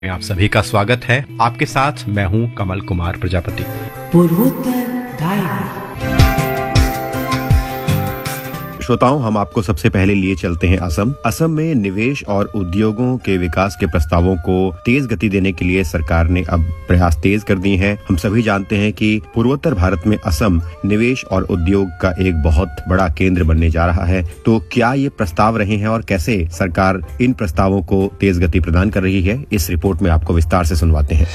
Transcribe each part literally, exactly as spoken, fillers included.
आप सभी का स्वागत है। आपके साथ मैं हूं कमल कुमार प्रजापति। पूर्वोत्तर डायरी। श्रोताओं, हम आपको सबसे पहले लिए चलते हैं असम। असम में निवेश और उद्योगों के विकास के प्रस्तावों को तेज गति देने के लिए सरकार ने अब प्रयास तेज कर दिए हैं। हम सभी जानते हैं कि पूर्वोत्तर भारत में असम निवेश और उद्योग का एक बहुत बड़ा केंद्र बनने जा रहा है। तो क्या ये प्रस्ताव रहे हैं और कैसे सरकार इन प्रस्तावों को तेज गति प्रदान कर रही है, इस रिपोर्ट में आपको विस्तार से सुनवाते हैं।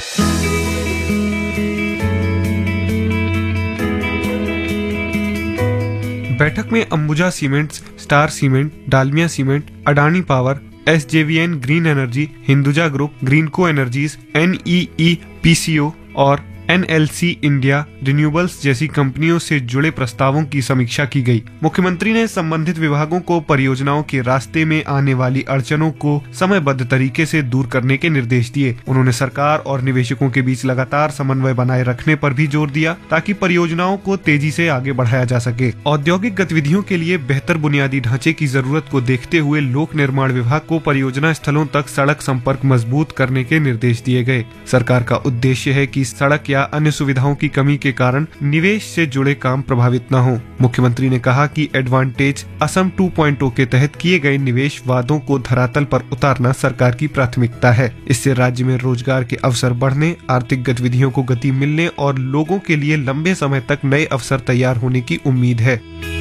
बैठक में Ambuja cements, star cement, Dalmia cement, Adani power, S जे V N green energy, Hinduja group, Greenko energies, N E E P C ओ और N L C India renewables जैसी कंपनियों से जुड़े प्रस्तावों की समीक्षा की गई। मुख्यमंत्री ने संबंधित विभागों को परियोजनाओं के रास्ते में आने वाली अड़चनों को समयबद्ध तरीके से दूर करने के निर्देश दिए। उन्होंने सरकार और निवेशकों के बीच लगातार समन्वय बनाए रखने पर भी जोर दिया ताकि परियोजनाओं को तेजी से आगे बढ़ाया जा सके। औद्योगिक गतिविधियों के लिए बेहतर बुनियादी ढांचे की जरूरत को देखते हुए लोक निर्माण विभाग को परियोजना स्थलों तक सड़क संपर्क मजबूत करने के निर्देश दिए गए। सरकार का उद्देश्य है कि सड़क या अन्य सुविधाओं की कमी के कारण निवेश से जुड़े काम प्रभावित न हो। मुख्यमंत्री ने कहा कि एडवांटेज असम टू पॉइंट ओ के तहत किए गए निवेश वादों को धरातल पर उतारना सरकार की प्राथमिकता है। इससे राज्य में रोजगार के अवसर बढ़ने, आर्थिक गतिविधियों को गति मिलने और लोगों के लिए लंबे समय तक नए अवसर तैयार होने की उम्मीद है।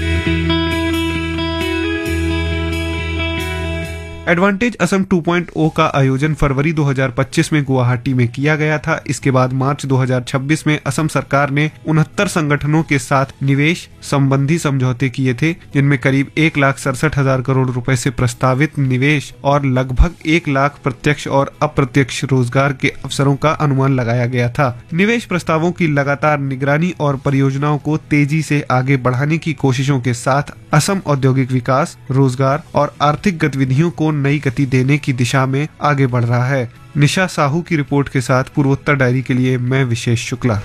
एडवांटेज असम टू पॉइंट ओ का आयोजन फरवरी दो हज़ार पच्चीस में गुवाहाटी में किया गया था। इसके बाद मार्च दो हज़ार छब्बीस में असम सरकार ने उनहत्तर संगठनों के साथ निवेश संबंधी समझौते किए थे, जिनमें करीब एक लाख सड़सठ हजार करोड़ रुपए से प्रस्तावित निवेश और लगभग एक लाख प्रत्यक्ष और अप्रत्यक्ष रोजगार के अवसरों का अनुमान लगाया गया था। निवेश प्रस्तावों की लगातार निगरानी और परियोजनाओं को तेजी से आगे बढ़ाने की कोशिशों के साथ असम औद्योगिक विकास, रोजगार और आर्थिक गतिविधियों को नई गति देने की दिशा में आगे बढ़ रहा है। निशा साहू की रिपोर्ट के साथ पूर्वोत्तर डायरी के लिए मैं विशेष शुक्ला।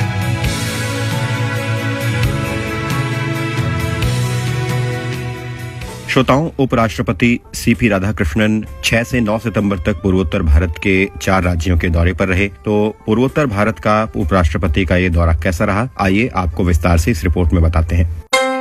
श्रोताओं, उपराष्ट्रपति सी पी राधाकृष्णन छह से नौ सितंबर तक पूर्वोत्तर भारत के चार राज्यों के दौरे पर रहे। तो पूर्वोत्तर भारत का उपराष्ट्रपति का ये दौरा कैसा रहा, आइए आपको विस्तार से इस रिपोर्ट में बताते हैं।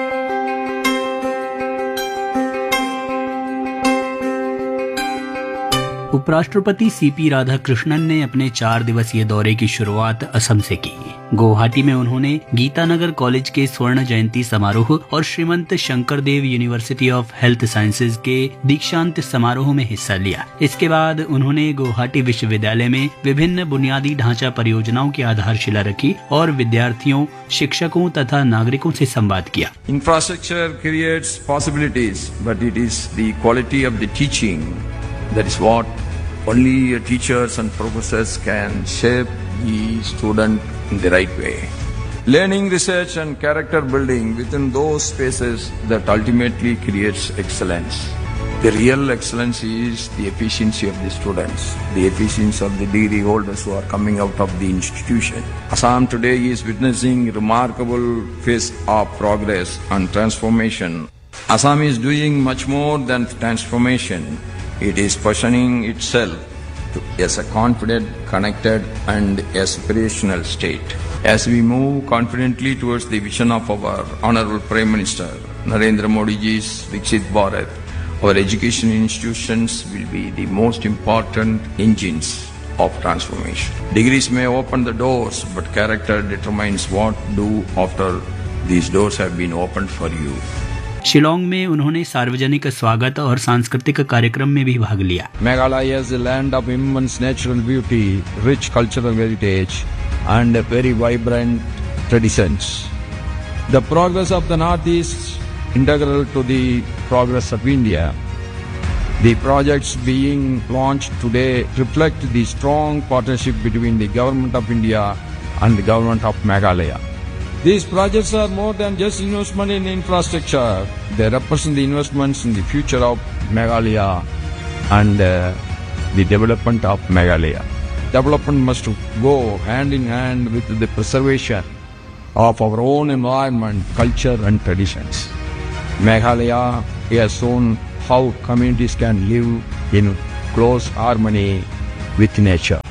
उपराष्ट्रपति सी पी राधाकृष्णन ने अपने चार दिवसीय दौरे की शुरुआत असम से की। गुवाहाटी में उन्होंने गीतानगर कॉलेज के स्वर्ण जयंती समारोह और श्रीमंत Shankardev university of health sciences के दीक्षांत समारोह में हिस्सा लिया। इसके बाद उन्होंने गुवाहाटी विश्वविद्यालय में विभिन्न बुनियादी ढांचा परियोजनाओं की आधारशिला रखी और विद्यार्थियों, शिक्षकों तथा नागरिकों से संवाद किया। Infrastructure creates possibilities, but it is the quality of the teaching that is what only teachers and professors can shape the student in the right way. Learning, research and character building within those spaces that ultimately creates excellence. The real excellence is the efficiency of the students, the efficiency of the degree holders who are coming out of the institution. Assam today is witnessing remarkable phase of progress and transformation. Assam is doing much more than transformation. It is positioning itself to, as a confident, connected and aspirational state. As we move confidently towards the vision of our Honorable Prime Minister Narendra Modi ji's Viksit Bharat, our education institutions will be the most important engines of transformation. Degrees may open the doors, but character determines what to do after these doors have been opened for you. Shillong में उन्होंने सार्वजनिक स्वागत और सांस्कृतिक कार्यक्रम में भी भाग लिया। Meghalaya is a land of immense natural beauty, rich cultural heritage and very vibrant traditions. The progress of the North is integral to the progress of India. The projects being launched today reflect the strong partnership between the Government of India and the Government of Meghalaya. These projects are more than just investment in infrastructure. They represent the investments in the future of Meghalaya and uh, the development of Meghalaya. Development must go hand in hand with the preservation of our own environment, culture and traditions. Meghalaya has shown how communities can live in close harmony with nature.